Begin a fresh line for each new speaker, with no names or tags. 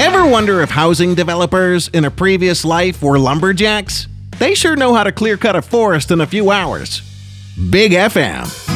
Ever wonder if housing developers in a previous life were lumberjacks? They sure know how to clear cut a forest in a few hours. Big FM.